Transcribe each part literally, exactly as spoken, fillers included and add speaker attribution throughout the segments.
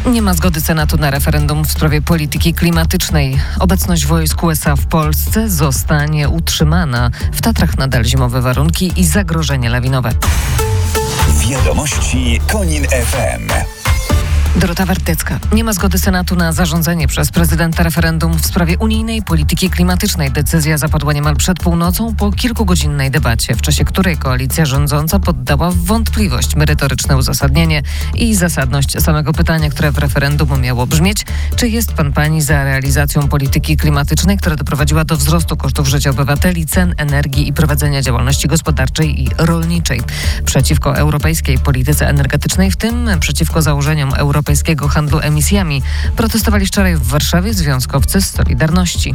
Speaker 1: Nie ma zgody Senatu na referendum w sprawie polityki klimatycznej. Obecność wojsk U S A w Polsce zostanie utrzymana. W Tatrach nadal zimowe warunki i zagrożenie lawinowe.
Speaker 2: Wiadomości Konin F M.
Speaker 1: Dorota Wartecka. Nie ma zgody Senatu na zarządzenie przez prezydenta referendum w sprawie unijnej polityki klimatycznej. Decyzja zapadła niemal przed północą po kilkugodzinnej debacie, w czasie której koalicja rządząca poddała w wątpliwość merytoryczne uzasadnienie i zasadność samego pytania, które w referendum miało brzmieć: czy jest pan pani za realizacją polityki klimatycznej, która doprowadziła do wzrostu kosztów życia obywateli, cen energii i prowadzenia działalności gospodarczej i rolniczej? Przeciwko europejskiej polityce energetycznej, w tym przeciwko założeniom europejskiego handlu emisjami, protestowali wczoraj w Warszawie związkowcy z Solidarności.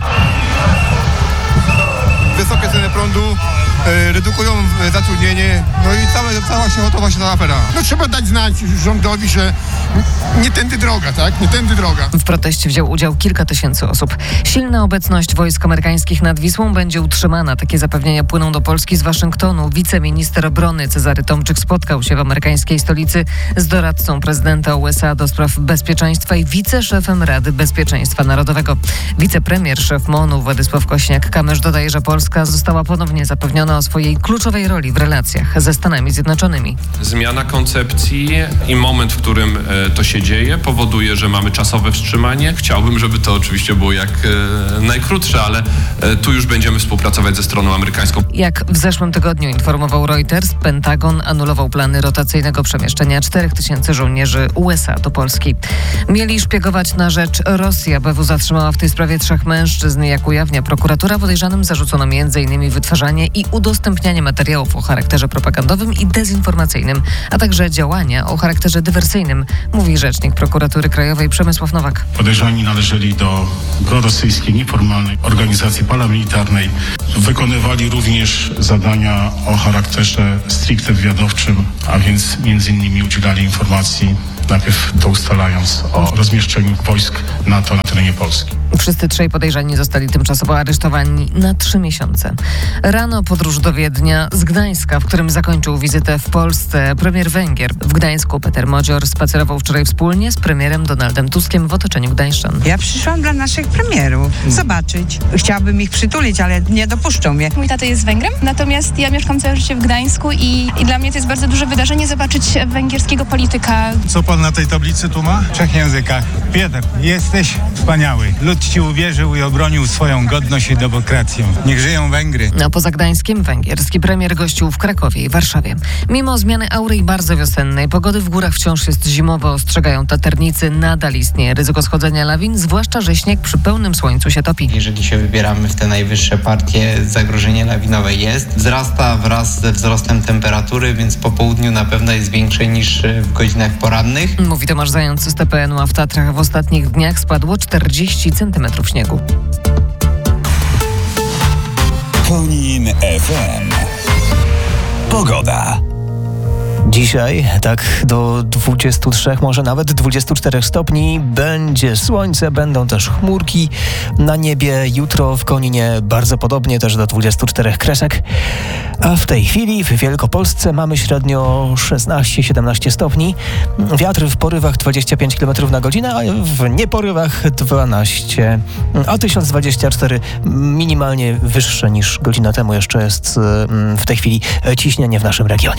Speaker 3: Wysokie ceny prądu e, redukują zatrudnienie, no i całe, cała się gotowa się ta afera. No trzeba dać znać rządowi, że nie tędy droga, tak? Nie tędy droga.
Speaker 1: W proteście wziął udział kilka tysięcy osób. Silna obecność wojsk amerykańskich nad Wisłą będzie utrzymana. Takie zapewnienia płyną do Polski z Waszyngtonu. Wiceminister obrony Cezary Tomczyk spotkał się w amerykańskiej stolicy z doradcą prezydenta U S A do spraw bezpieczeństwa i wiceszefem Rady Bezpieczeństwa Narodowego. Wicepremier, szef M O N-u Władysław Kośniak-Kamysz dodaje, że Polska została ponownie zapewniona o swojej kluczowej roli w relacjach ze Stanami Zjednoczonymi.
Speaker 4: Zmiana koncepcji i moment, w którym e, to się dzieje, powoduje, że mamy czasowe wstrzymanie. Chciałbym, żeby to oczywiście było jak e, najkrótsze, ale e, tu już będziemy współpracować ze stroną amerykańską.
Speaker 1: Jak w zeszłym tygodniu informował Reuters, Pentagon anulował plany rotacyjnego przemieszczenia czterech tysięcy żołnierzy U S A do Polski. Mieli szpiegować na rzecz Rosji. A B W zatrzymała w tej sprawie trzech mężczyzn. Jak ujawnia prokuratura, podejrzanym zarzucono między innymi wytwarzanie i udostępnianie materiałów o charakterze propagandowym i dezinformacyjnym, a także działania o charakterze dywersyjnym, mówi rzecznik prokuratury krajowej Przemysław Nowak.
Speaker 5: Podejrzani należeli do prorosyjskiej, nieformalnej organizacji paramilitarnej. Wykonywali również zadania o charakterze stricte wywiadowczym, a więc między innymi udzielali informacji, najpierw to ustalając o rozmieszczeniu wojsk NATO na terenie Polski.
Speaker 1: Wszyscy trzej podejrzani zostali tymczasowo aresztowani na trzy miesiące. Rano podróż do Wiednia z Gdańska, w którym zakończył wizytę w Polsce premier Węgier. W Gdańsku Peter Modzior spacerował wczoraj wspólnie z premierem Donaldem Tuskiem w otoczeniu gdańszczan.
Speaker 6: Ja przyszłam dla naszych premierów zobaczyć. Chciałabym ich przytulić, ale nie dopuszczą mnie.
Speaker 7: Mój tata jest Węgrem, natomiast ja mieszkam całe życie w Gdańsku i, i dla mnie to jest bardzo duże wydarzenie zobaczyć węgierskiego polityka.
Speaker 8: Co pan na tej tablicy tu ma? W trzech językach. Peter, jesteś wspaniały. Lud ci uwierzył i obronił swoją godność i demokrację. Niech żyją Węgry.
Speaker 1: A poza Gdańskiem węgierski premier gościł w Krakowie i Warszawie. Mimo zmiany aury i bardzo wiosennej pogody w górach wciąż jest zimowo, ostrzegają taternicy. Nadal istnieje ryzyko schodzenia lawin, zwłaszcza że śnieg przy pełnym słońcu się topi.
Speaker 9: Jeżeli się wybieramy w te najwyższe partie, zagrożenie lawinowe jest. Wzrasta wraz ze wzrostem temperatury, więc po południu na pewno jest większe niż w godzinach porannych.
Speaker 1: Mówi Tomasz Zając z T P N u, a w Tatrach w ostatnich dniach spadło czterdzieści centymetrów śniegu.
Speaker 2: Konin F M. Pogoda.
Speaker 10: Dzisiaj tak do dwudziestu trzech, może nawet dwudziestu czterech stopni będzie słońce, będą też chmurki na niebie. Jutro w Koninie bardzo podobnie, też do dwudziestu czterech kresek. A w tej chwili w Wielkopolsce mamy średnio szesnaście siedemnaście stopni. Wiatr w porywach dwadzieścia pięć kilometrów na godzinę, a w nieporywach dwanaście. A tysiąc dwadzieścia cztery minimalnie wyższe niż godzinę temu jeszcze jest w tej chwili ciśnienie w naszym regionie.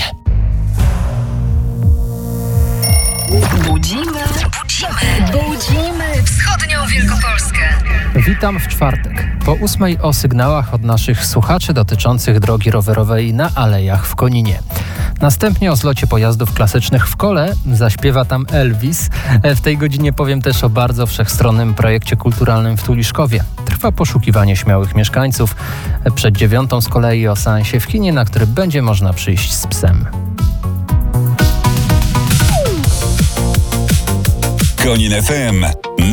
Speaker 1: Budzimy, budzimy, budzimy wschodnią Wielkopolskę.
Speaker 11: Witam w czwartek. Po ósmej o sygnałach od naszych słuchaczy dotyczących drogi rowerowej na Alejach w Koninie. Następnie o zlocie pojazdów klasycznych w Kole zaśpiewa tam Elvis. W tej godzinie powiem też o bardzo wszechstronnym projekcie kulturalnym w Tuliszkowie. Trwa poszukiwanie śmiałych mieszkańców. Przed dziewiątą z kolei o seansie w kinie, na który będzie można przyjść z psem.
Speaker 2: Konin F M.